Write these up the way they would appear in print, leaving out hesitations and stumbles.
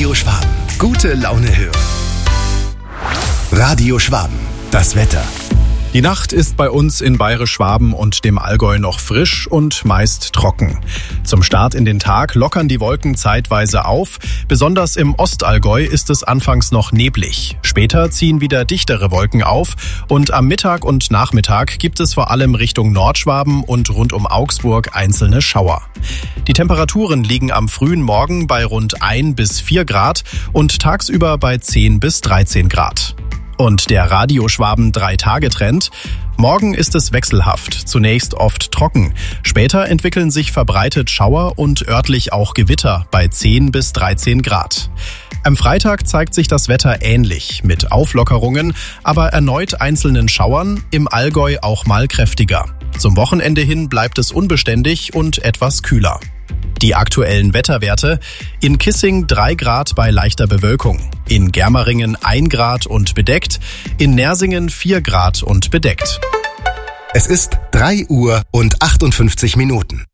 Radio Schwaben. Gute Laune hören. Radio Schwaben. Das Wetter. Die Nacht ist bei uns in Bayerisch-Schwaben und dem Allgäu noch frisch und meist trocken. Zum Start in den Tag lockern die Wolken zeitweise auf. Besonders im Ostallgäu ist es anfangs noch neblig. Später ziehen wieder dichtere Wolken auf und am Mittag und Nachmittag gibt es vor allem Richtung Nordschwaben und rund um Augsburg einzelne Schauer. Die Temperaturen liegen am frühen Morgen bei rund 1 bis 4 Grad und tagsüber bei 10 bis 13 Grad. Und der Radio Schwaben 3-Tage-Trend. Morgen ist es wechselhaft, zunächst oft trocken. Später entwickeln sich verbreitet Schauer und örtlich auch Gewitter bei 10 bis 13 Grad. Am Freitag zeigt sich das Wetter ähnlich, mit Auflockerungen, aber erneut einzelnen Schauern, im Allgäu auch mal kräftiger. Zum Wochenende hin bleibt es unbeständig und etwas kühler. Die aktuellen Wetterwerte: in Kissing 3 Grad bei leichter Bewölkung, in Germeringen 1 Grad und bedeckt, in Nersingen 4 Grad und bedeckt. Es ist 3 Uhr und 58 Minuten.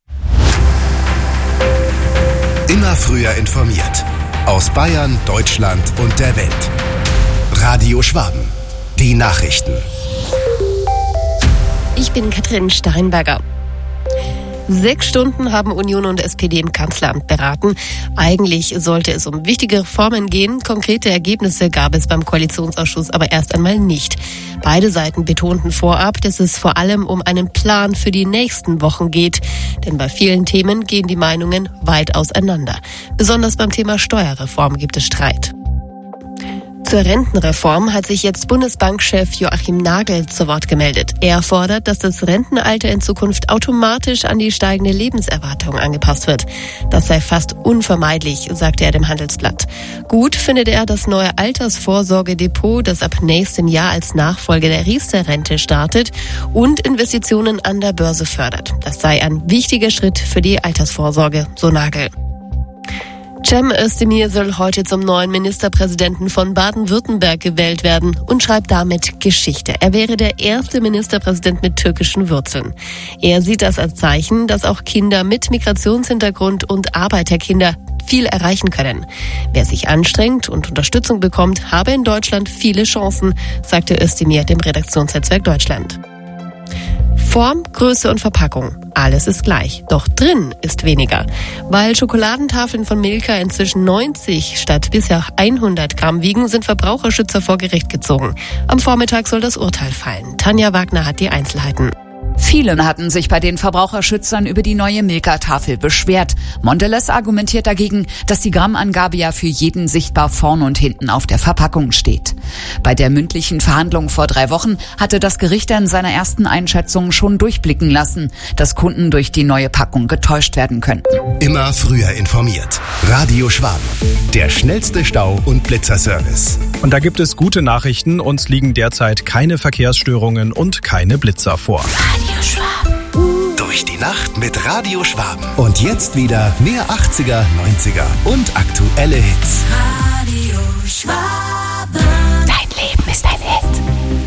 Immer früher informiert. Aus Bayern, Deutschland und der Welt. Radio Schwaben. Die Nachrichten. Ich bin Katrin Steinberger. 6 Stunden haben Union und SPD im Kanzleramt beraten. Eigentlich sollte es um wichtige Reformen gehen. Konkrete Ergebnisse gab es beim Koalitionsausschuss aber erst einmal nicht. Beide Seiten betonten vorab, dass es vor allem um einen Plan für die nächsten Wochen geht. Denn bei vielen Themen gehen die Meinungen weit auseinander. Besonders beim Thema Steuerreform gibt es Streit. Zur Rentenreform hat sich jetzt Bundesbankchef Joachim Nagel zu Wort gemeldet. Er fordert, dass das Rentenalter in Zukunft automatisch an die steigende Lebenserwartung angepasst wird. Das sei fast unvermeidlich, sagte er dem Handelsblatt. Gut findet er das neue Altersvorsorgedepot, das ab nächstem Jahr als Nachfolge der Riester-Rente startet und Investitionen an der Börse fördert. Das sei ein wichtiger Schritt für die Altersvorsorge, so Nagel. Cem Özdemir soll heute zum neuen Ministerpräsidenten von Baden-Württemberg gewählt werden und schreibt damit Geschichte. Er wäre der erste Ministerpräsident mit türkischen Wurzeln. Er sieht das als Zeichen, dass auch Kinder mit Migrationshintergrund und Arbeiterkinder viel erreichen können. Wer sich anstrengt und Unterstützung bekommt, habe in Deutschland viele Chancen, sagte Özdemir dem Redaktionsnetzwerk Deutschland. Form, Größe und Verpackung. Alles ist gleich. Doch drin ist weniger. Weil Schokoladentafeln von Milka inzwischen 90 statt bisher 100 Gramm wiegen, sind Verbraucherschützer vor Gericht gezogen. Am Vormittag soll das Urteil fallen. Tanja Wagner hat die Einzelheiten. Viele hatten sich bei den Verbraucherschützern über die neue Milka-Tafel beschwert. Mondelez argumentiert dagegen, dass die Grammangabe ja für jeden sichtbar vorn und hinten auf der Verpackung steht. Bei der mündlichen Verhandlung vor 3 Wochen hatte das Gericht in seiner ersten Einschätzung schon durchblicken lassen, dass Kunden durch die neue Packung getäuscht werden könnten. Immer früher informiert. Radio Schwaben. Der schnellste Stau- und Blitzerservice. Und da gibt es gute Nachrichten. Uns liegen derzeit keine Verkehrsstörungen und keine Blitzer vor. Radio Schwaben. Durch die Nacht mit Radio Schwaben. Und jetzt wieder mehr 80er, 90er und aktuelle Hits. Radio Schwaben.